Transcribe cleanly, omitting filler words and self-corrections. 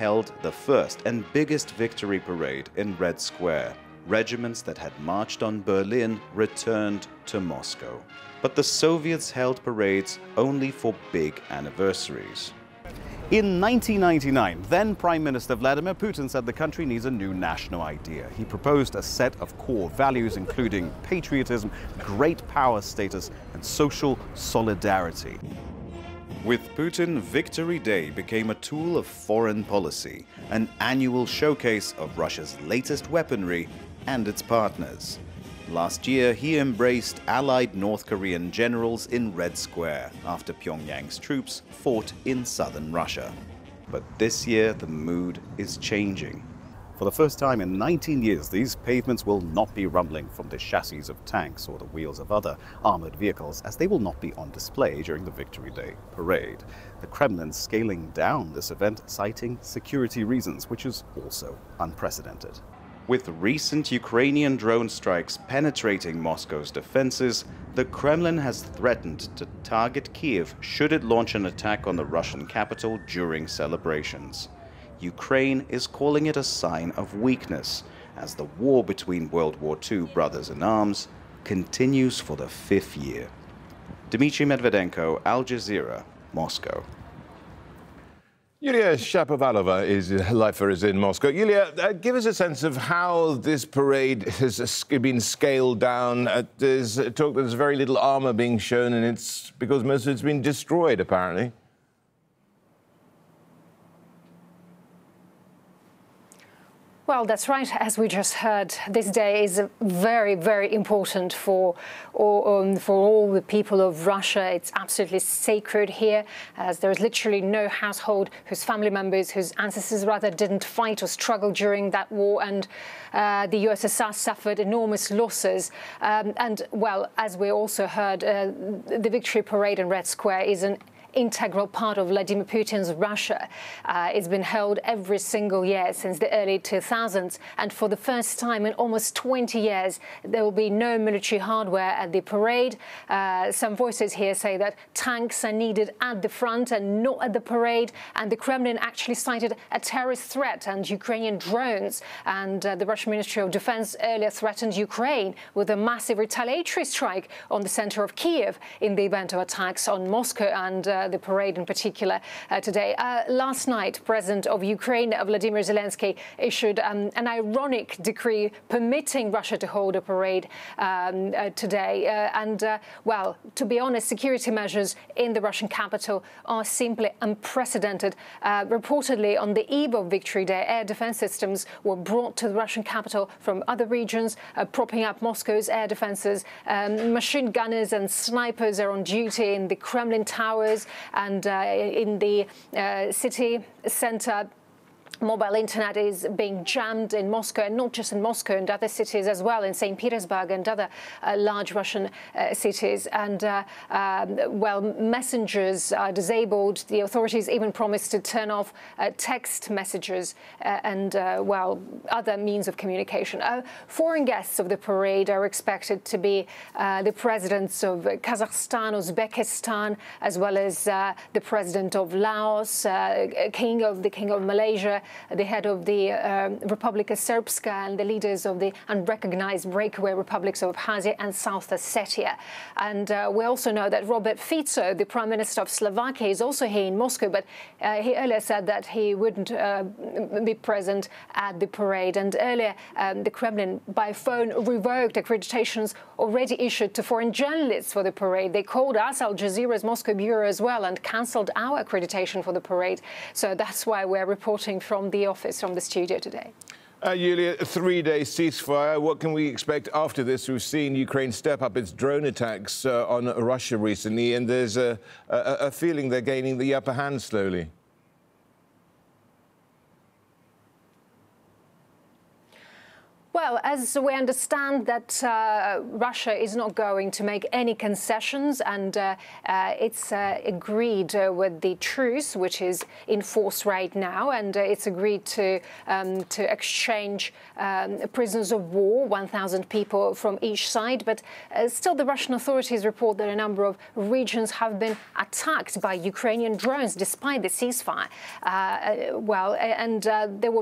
held the first and biggest victory parade in Red Square. Regiments that had marched on Berlin returned to Moscow. But the Soviets held parades only for big anniversaries. In 1999, then Prime Minister Vladimir Putin said the country needs a new national idea. He proposed a set of core values including patriotism, great power status, and social solidarity. With Putin, Victory Day became a tool of foreign policy, an annual showcase of Russia's latest weaponry and its partners. Last year, he embraced allied North Korean generals in Red Square after Pyongyang's troops fought in southern Russia. But this year, the mood is changing. For the first time in 19 years, these pavements will not be rumbling from the chassis of tanks or the wheels of other armored vehicles, as they will not be on display during the Victory Day parade. The Kremlin scaling down this event, citing security reasons, which is also unprecedented. With recent Ukrainian drone strikes penetrating Moscow's defenses, the Kremlin has threatened to target Kiev should it launch an attack on the Russian capital during celebrations. Ukraine is calling it a sign of weakness, as the war between World War II brothers in arms continues for the 5th year. Dmitry Medvedenko, Al Jazeera, Moscow. Yulia Shapovalova is lifer is in Moscow. Yulia, give us a sense of how this parade has been scaled down. There's talk that there's very little armour being shown, and it's because most of it's been destroyed, apparently. Well, that's right. As we just heard, this day is very, very important for all the people of Russia. It's absolutely sacred here, as there is literally no household whose family members, whose ancestors rather didn't fight or struggle during that war, and the USSR suffered enormous losses. And, well, as we also heard, the Victory Parade in Red Square is an integral part of Vladimir Putin's Russia. It's been held every single year since the early 2000s, and for the first time in almost 20 years, there will be no military hardware at the parade. Some voices here say that tanks are needed at the front and not at the parade, and the Kremlin actually cited a terrorist threat and Ukrainian drones, and the Russian Ministry of Defense earlier threatened Ukraine with a massive retaliatory strike on the center of Kiev in the event of attacks on Moscow and the parade in particular today. Last night, President of Ukraine, Vladimir Zelensky, issued an ironic decree permitting Russia to hold a parade today. Well, to be honest, security measures in the Russian capital are simply unprecedented. Reportedly, on the eve of Victory Day, air defense systems were brought to the Russian capital from other regions, propping up Moscow's air defenses. Machine gunners and snipers are on duty in the Kremlin towers and in the city center. Mobile internet is being jammed in Moscow, and not just in Moscow, and other cities as well, in St. Petersburg and other large Russian cities. And, well, messengers are disabled. The authorities even promised to turn off text messages and, well, other means of communication. Foreign guests of the parade are expected to be the presidents of Kazakhstan, Uzbekistan, as well as the president of Laos, the king of Malaysia, the head of the Republika Srpska, and the leaders of the unrecognized breakaway republics of Abkhazia and South Ossetia. And we also know that Robert Fico, the Prime Minister of Slovakia, is also here in Moscow, but he earlier said that he wouldn't be present at the parade. And earlier, the Kremlin, by phone, revoked accreditations already issued to foreign journalists for the parade. They called us, Al Jazeera's Moscow bureau, as well, and cancelled our accreditation for the parade. So that's why we're reporting from the office, from the studio today. Yulia, a 3-day ceasefire. What can we expect after this? We've seen Ukraine step up its drone attacks on Russia recently, and there's a feeling they're gaining the upper hand slowly. Well, as we understand that Russia is not going to make any concessions, and it's agreed with the truce, which is in force right now, and it's agreed to exchange prisoners of war, 1,000 people from each side. But still, the Russian authorities report that a number of regions have been attacked by Ukrainian drones, despite the ceasefire. There were